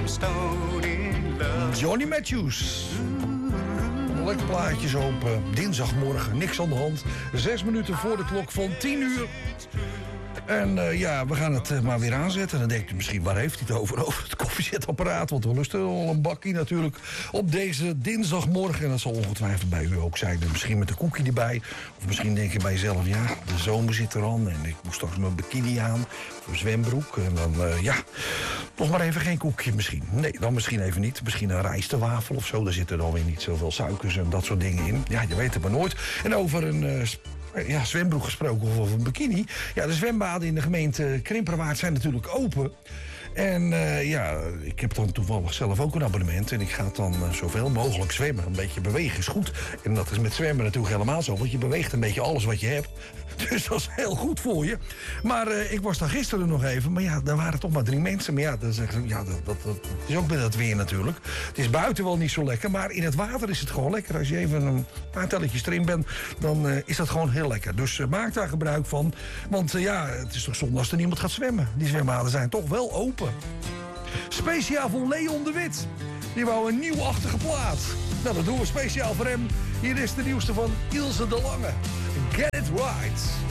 Johnny Matthews. Lekker plaatjes op dinsdagmorgen, niks aan de hand. 6 minuten voor de klok van 10 uur. En we gaan het maar weer aanzetten. Dan denkt u misschien, waar heeft hij het over? Over het koffiezetapparaat. Want we lusten al een bakkie natuurlijk op deze dinsdagmorgen. En dat zal ongetwijfeld bij u ook zijn. Misschien met een koekje erbij. Of misschien denk je bij jezelf, ja, de zomer zit er aan. En ik moet straks mijn bikini aan. Of een zwembroek. En dan, nog maar even geen koekje misschien. Nee, dan misschien even niet. Misschien een rijstewafel of zo. Daar zitten dan weer niet zoveel suikers en dat soort dingen in. Ja, je weet het maar nooit. En over een zwembroek gesproken of een bikini. Ja, de zwembaden in de gemeente Krimperwaard zijn natuurlijk open. En ik heb dan toevallig zelf ook een abonnement. En ik ga dan zoveel mogelijk zwemmen. Een beetje bewegen is goed. En dat is met zwemmen natuurlijk helemaal zo. Want je beweegt een beetje alles wat je hebt. Dus dat is heel goed voor je. Maar ik was daar gisteren nog even. Maar ja, daar waren toch maar 3 mensen. Maar ja, dat is ook bij dat weer natuurlijk. Het is buiten wel niet zo lekker. Maar in het water is het gewoon lekker. Als je even een paar telletjes erin bent, dan is dat gewoon heel lekker. Dus maak daar gebruik van. Want het is toch zonde als er niemand gaat zwemmen. Die zwembaden zijn toch wel open. Speciaal voor Leon de Wit. Die wou een nieuwachtige plaat. Nou, dat doen we speciaal voor hem. Hier is de nieuwste van Ilse de Lange. Get it right.